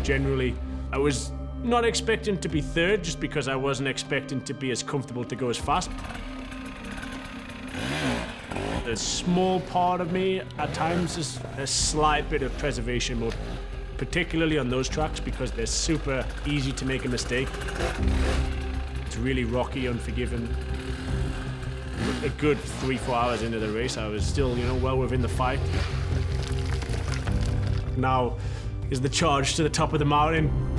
generally. I was not expecting to be third just because I wasn't expecting to be as comfortable to go as fast. A small part of me at times is a slight bit of preservation mode, particularly on those tracks because they're super easy to make a mistake. It's really rocky, unforgiving. A good 3-4 hours into the race, I was still, well within the fight. Now is the charge to the top of the mountain.